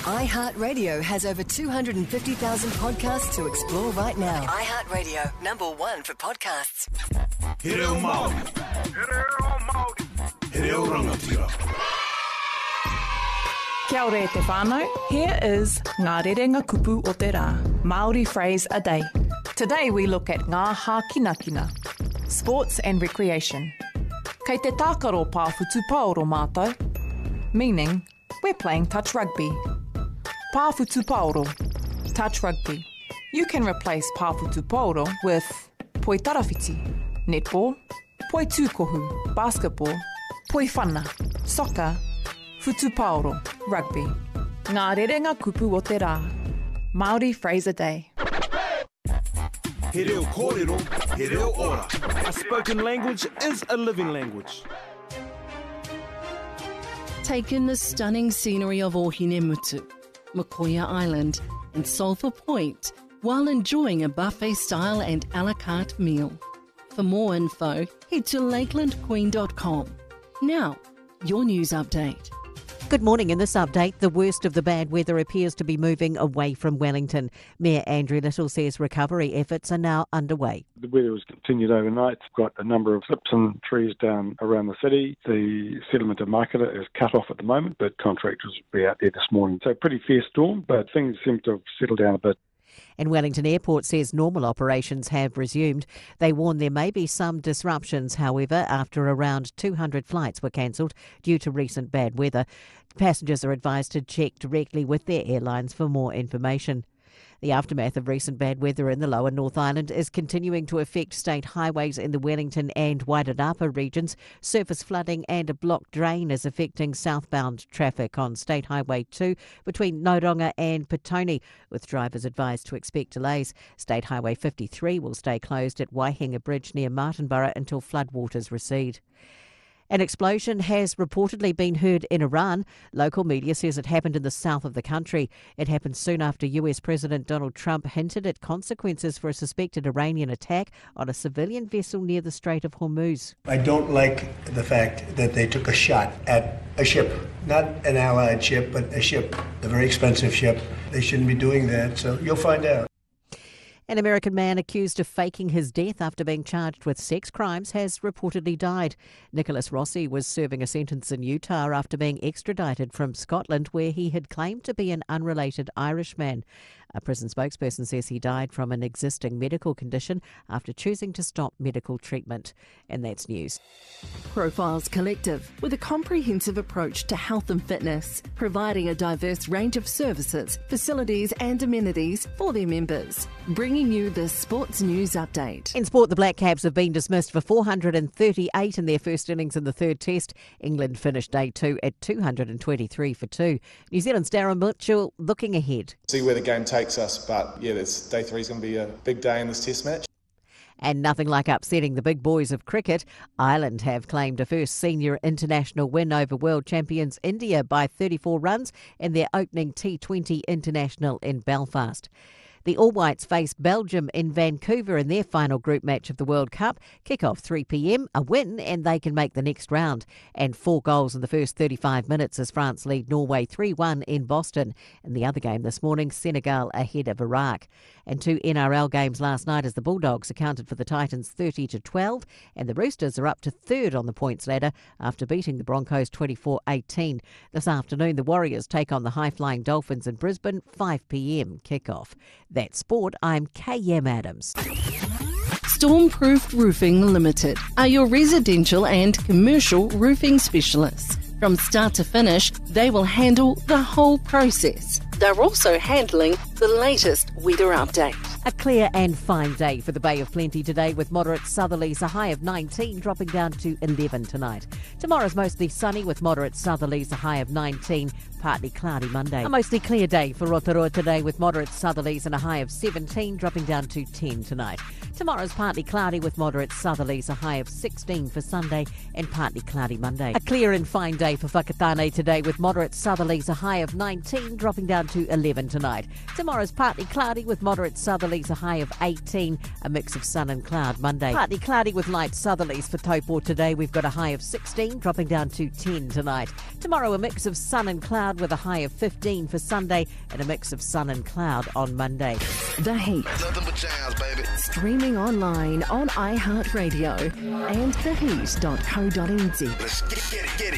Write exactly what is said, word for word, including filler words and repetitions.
iHeartRadio has over two hundred fifty thousand podcasts to explore right now. iHeartRadio, number one for podcasts. He reo Māori. He reo Māori. He reo rangatira. Kia ora e te whānau. Here is Ngā Rerenga Kupu o te Rā, Māori phrase a day. Today we look at ngā hākinakina, sports and recreation. Kei te tākaro pāwhutu paoro mātou, meaning we're playing touch rugby. Pāwhutu paoro, touch rugby. You can replace pāwhutu paoro with poi tarawhiti, netball, poi tūkohu, basketball, poi whana, soccer, Futu paoro, rugby. Ngā rerenga kupu o te rā. Māori phrase a day. He reo kōrero, he reo ora. A spoken language is a living language. Take in the stunning scenery of Ohinemutu, Mokoia Island and Sulphur Point while enjoying a buffet-style and a la carte meal. For more info, head to lakeland queen dot com. Now, your news update. Good morning. In this update, the worst of the bad weather appears to be moving away from Wellington. Mayor Andrew Little says recovery efforts are now underway. The weather has continued overnight. We've got a number of slips and trees down around the city. The settlement of Makara is cut off at the moment, but contractors will be out there this morning. So pretty fierce storm, but things seem to have settled down a bit. And Wellington Airport says normal operations have resumed. They warn there may be some disruptions, however, after around two hundred flights were cancelled due to recent bad weather. Passengers are advised to check directly with their airlines for more information. The aftermath of recent bad weather in the lower North Island is continuing to affect state highways in the Wellington and Wairarapa regions. Surface flooding and a blocked drain is affecting southbound traffic on State Highway two between Nauronga and Petone, with drivers advised to expect delays. State Highway fifty-three will stay closed at Waihinga Bridge near Martinborough until floodwaters recede. An explosion has reportedly been heard in Iran. Local media says it happened in the south of the country. It happened soon after U S President Donald Trump hinted at consequences for a suspected Iranian attack on a civilian vessel near the Strait of Hormuz. I don't like the fact that they took a shot at a ship, not an allied ship, but a ship, a very expensive ship. They shouldn't be doing that, so you'll find out. An American man accused of faking his death after being charged with sex crimes has reportedly died. Nicholas Rossi was serving a sentence in Utah after being extradited from Scotland, where he had claimed to be an unrelated Irishman. A prison spokesperson says he died from an existing medical condition after choosing to stop medical treatment. And that's news. Profiles Collective, with a comprehensive approach to health and fitness, providing a diverse range of services, facilities and amenities for their members. Bringing you the Sports News Update. In sport, the Black Caps have been dismissed for four hundred thirty-eight in their first innings in the third test. England finished day two at two hundred twenty-three for two. New Zealand's Darren Mitchell looking ahead. See where the game takes us, but yeah, this day three is going to be a big day in this test match. And nothing like upsetting the big boys of cricket. Ireland have claimed a first senior international win over world champions India by thirty-four runs in their opening T twenty international in Belfast. The All Whites face Belgium in Vancouver in their final group match of the World Cup. Kick-off three p.m, a win and they can make the next round. And four goals in the first thirty-five minutes as France lead Norway three one in Boston. In the other game this morning, Senegal ahead of Iraq. And two N R L games last night as the Bulldogs accounted for the Titans thirty to twelve and the Roosters are up to third on the points ladder after beating the Broncos twenty-four eighteen. This afternoon, the Warriors take on the high-flying Dolphins in Brisbane, five p.m. kick-off. That's sport. I'm K M Adams. Stormproof Roofing Limited are your residential and commercial roofing specialists. From start to finish, they will handle the whole process. They're also handling the latest weather update. A clear and fine day for the Bay of Plenty today with moderate southerlies, a high of nineteen, dropping down to eleven tonight. Tomorrow's mostly sunny with moderate southerlies, a high of nineteen, partly cloudy Monday. A mostly clear day for Rotorua today with moderate southerlies and a high of seventeen, dropping down to ten tonight. Tomorrow's partly cloudy with moderate southerlies, a high of sixteen for Sunday and partly cloudy Monday. A clear and fine day for Whakatane today with moderate southerlies, a high of nineteen, dropping down to eleven tonight. Tomorrow's partly cloudy with moderate southerlies northerlies, a high of eighteen, a mix of sun and cloud Monday. Partly cloudy with light southerlies for Taupo today. We've got a high of sixteen, dropping down to ten tonight. Tomorrow, a mix of sun and cloud with a high of fifteen for Sunday and a mix of sun and cloud on Monday. The Heat. Nothing but jazz, baby. Streaming online on iHeartRadio and the heat dot co dot n z. Let's get it, get it.